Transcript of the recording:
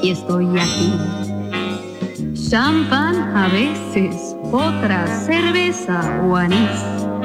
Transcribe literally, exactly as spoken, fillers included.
y estoy aquí. Champán a veces, otra cerveza o anís.